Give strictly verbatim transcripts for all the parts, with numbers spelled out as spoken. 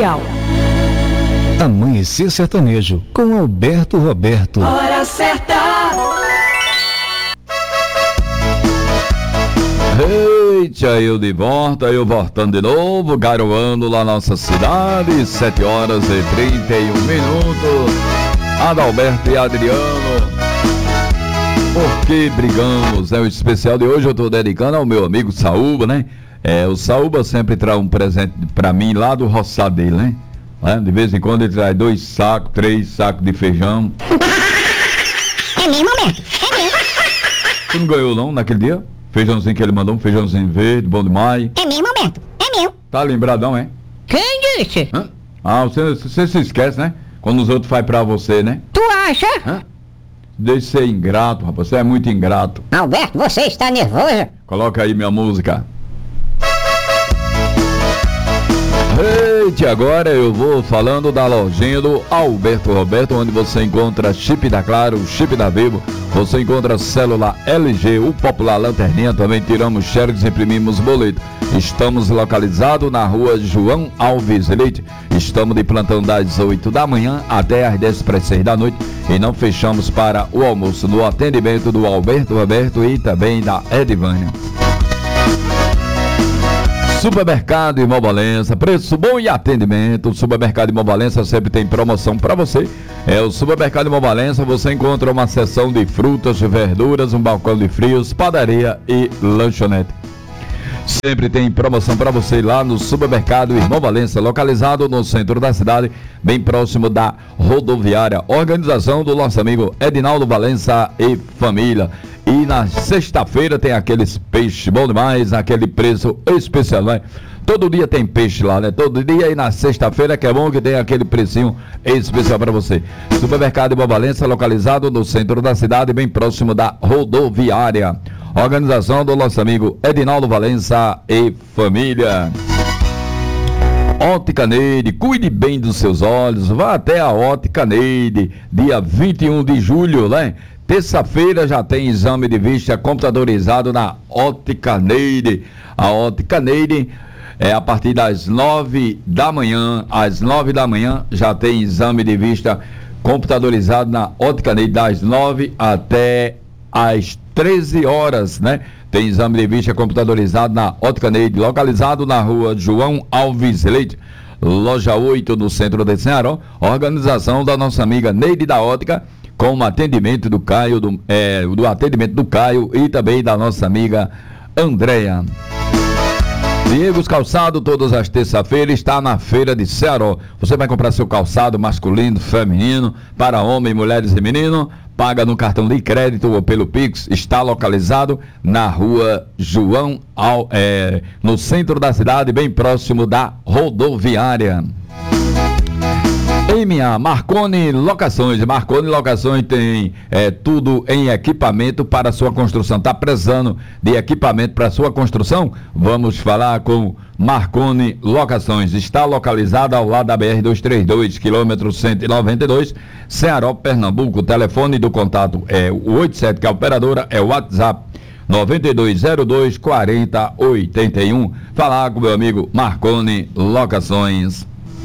Social. Amanhecer Sertanejo, com Alberto Roberto. Hora certa. Eita, eu de volta, eu voltando de novo, garoando lá na nossa cidade, sete horas e trinta e um minutos. Adalberto e Adriano, por que brigamos? É o especial de hoje, eu tô dedicando ao meu amigo Saúba, né? É, o Saúba sempre traz um presente pra mim lá do roçado dele, né? É, de vez em quando ele traz dois sacos, três sacos de feijão. É mesmo, Alberto? É mesmo. Você não ganhou não naquele dia? Feijãozinho que ele mandou, um feijãozinho verde, bom demais. É mesmo, Alberto? É mesmo. Tá lembradão, é? Quem disse? Hã? Ah, você, você se esquece, né? Quando os outros fazem pra você, né? Tu acha? Hã? Deixa de ser ingrato, rapaz. Você é muito ingrato. Alberto, você está nervoso? Coloca aí minha música. Eita, agora eu vou falando da lojinha do Alberto Roberto, onde você encontra chip da Claro, chip da Vivo, você encontra celular L G, o popular lanterninha, também tiramos xerox e imprimimos boleto. Estamos localizados na rua João Alves Leite, estamos de plantão das oito da manhã até às dez para as seis da noite e não fechamos para o almoço, no atendimento do Alberto Roberto e também da Edivânia. Supermercado Irmão Valença, preço bom e atendimento. O Supermercado Irmão Valença sempre tem promoção para você. É o Supermercado Irmão Valença, você encontra uma seção de frutas, verduras, um balcão de frios, padaria e lanchonete. Sempre tem promoção para você lá no Supermercado Irmão Valença, localizado no centro da cidade, bem próximo da rodoviária. Organização do nosso amigo Edinaldo Valença e família. E na sexta-feira tem aqueles peixes bom demais, aquele preço especial, né? Todo dia tem peixe lá, né? Todo dia, e na sexta-feira que é bom que tem aquele precinho especial para você. Supermercado Irmão Valença, localizado no centro da cidade, bem próximo da rodoviária. Organização do nosso amigo Edinaldo Valença e família. Ótica Neide, cuide bem dos seus olhos, vá até a Ótica Neide, dia vinte e um de julho, né? Terça-feira já tem exame de vista computadorizado na Ótica Neide. A Ótica Neide é a partir das nove da manhã, às nove da manhã já tem exame de vista computadorizado na Ótica Neide, das nove até às treze horas, né? Tem exame de vista computadorizado na Ótica Neide, localizado na rua João Alves Leite, loja oito, no centro de Ceará. Organização da nossa amiga Neide da Ótica, com o atendimento do Caio, do, é, do atendimento do Caio e também da nossa amiga Andréia. Diegos Calçado, todas as terças-feiras, está na Feira de Ceará. Você vai comprar seu calçado masculino, feminino, para homem, mulheres e menino, paga no cartão de crédito ou pelo Pix. Está localizado na rua João, Al, é, no centro da cidade, bem próximo da rodoviária. M A Marconi Locações. Marconi Locações tem é, tudo em equipamento para sua construção. Está precisando de equipamento para sua construção? Vamos falar com Marconi Locações. Está localizada ao lado da B R duzentos e trinta e dois, quilômetro cento e noventa e dois, Ceará, Pernambuco. O telefone do contato é o oitenta e sete, que é a operadora, é o WhatsApp noventa e dois zero dois, quarenta, oitenta e um. Falar com meu amigo Marconi Locações.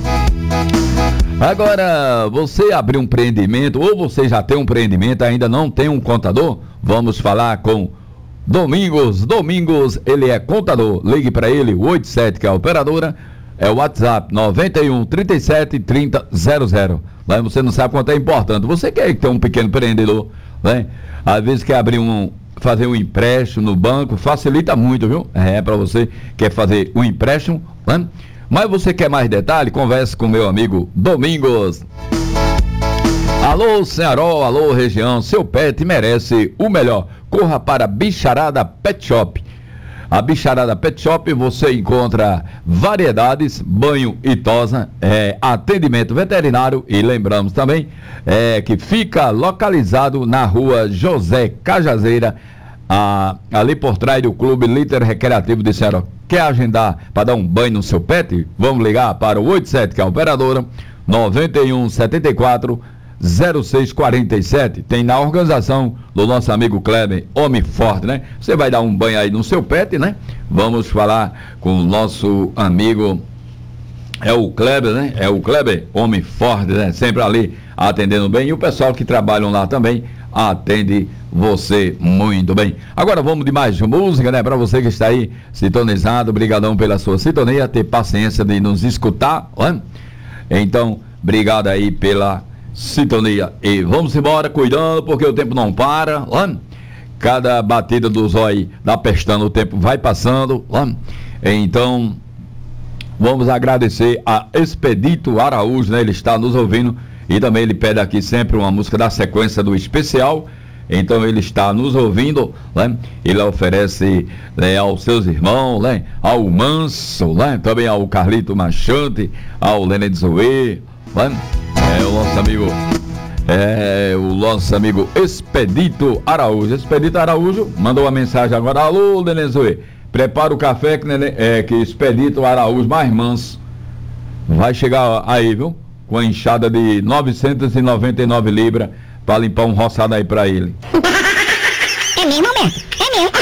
Agora, você abriu um empreendimento, ou você já tem um empreendimento, ainda não tem um contador? Vamos falar com Domingos. Domingos, ele é contador. Ligue para ele, o oitenta e sete, que é a operadora, é o WhatsApp noventa e um, trinta e sete, trinta, zero zero. Mas você não sabe quanto é importante. Você quer ter um pequeno empreendedor, né? Às vezes quer abrir um, fazer um empréstimo no banco, facilita muito, viu? É, para você quer fazer um empréstimo, né? Mas você quer mais detalhe? Converse com meu amigo Domingos. Alô Ceará, alô região, seu pet merece o melhor. Corra para Bicharada Pet Shop. A Bicharada Pet Shop você encontra variedades, banho e tosa, é, atendimento veterinário, e lembramos também é, que fica localizado na rua José Cajazeira, a, ali por trás do Clube Líder Recreativo de Ceará. Quer agendar para dar um banho no seu pet? Vamos ligar para o oitenta e sete, que é a operadora, noventa e um, setenta e quatro, zero seis quarenta e sete. Tem na organização do nosso amigo Kleber, homem forte, né? Você vai dar um banho aí no seu pet, né? Vamos falar com o nosso amigo é o Kleber, né? É o Kleber, homem forte, né? Sempre ali atendendo bem. E o pessoal que trabalham lá também atende você muito bem. Agora vamos de mais música, né? Para você que está aí sintonizado, brigadão pela sua sintonia, ter paciência de nos escutar, né? Então, obrigado aí pela sintonia. E vamos embora, cuidando, porque o tempo não para, né? Cada batida do zóio da pestana, o tempo vai passando, né? Então, vamos agradecer a Expedito Araújo, né? Ele está nos ouvindo e também ele pede aqui sempre uma música da sequência do especial. Então ele está nos ouvindo, né? Ele oferece, né, aos seus irmãos, né? Ao Manso, né? Também ao Carlito Machante, ao Lene Zoe, né? É o nosso amigo, é o nosso amigo Expedito Araújo. Expedito Araújo mandou uma mensagem agora: alô, Lene Zoe, prepara o café que, é, que Expedito Araújo mais manso vai chegar aí, viu? Com a enxada de novecentos e noventa e nove libras para limpar um roçado aí para ele. É meu momento, é meu.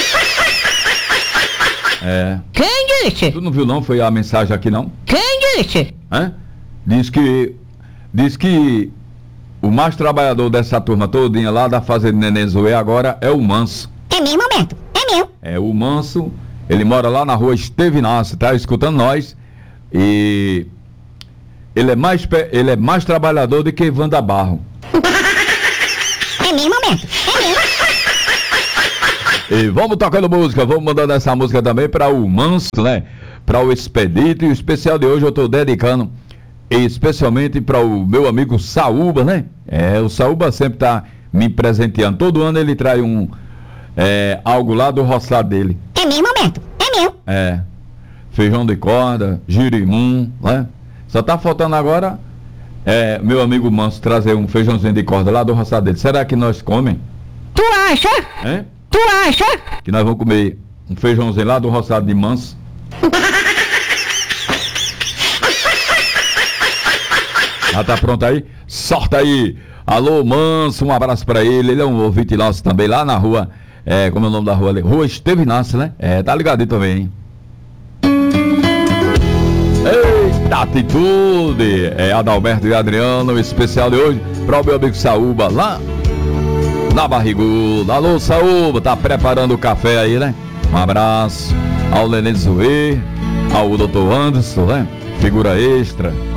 É. Quem disse? Tu não viu não? Foi a mensagem aqui não? Quem disse? Hã? Diz que diz que o mais trabalhador dessa turma todinha lá da fazenda Neném Zoe agora é o Manso. É meu momento, é meu. É o Manso, ele mora lá na rua Estevinácio, tá escutando nós, e ele é mais pe- ele é mais trabalhador do que Wanda Barro. É meu momento, é meu. E vamos tocando música, vamos mandando essa música também para o Manso, né? Para o Expedito, e o especial de hoje eu estou dedicando especialmente para o meu amigo Saúba, né? É, o Saúba sempre tá me presenteando. Todo ano ele traz um é, algo lá do roçado dele. É meu momento, é meu. É, feijão de corda, girimum, né? Só tá faltando agora, é, meu amigo Manso trazer um feijãozinho de corda lá do roçado dele. Será que nós comem? Tu acha? Hein? Tu acha? Que nós vamos comer um feijãozinho lá do roçado de Manso? Já tá pronto aí? Sorta aí! Alô, Manso, um abraço pra ele. Ele é um ouvinte nosso também lá na rua, é, como é o nome da rua ali? Rua Estevinácio, né? É, tá ligado aí também, hein? Eita, atitude! É Adalberto e Adriano, o especial de hoje para o meu amigo Saúba, lá na Barriguda. Alô, Saúba, tá preparando o café aí, né? Um abraço ao Lene Zoe, ao doutor Anderson, né? Figura extra.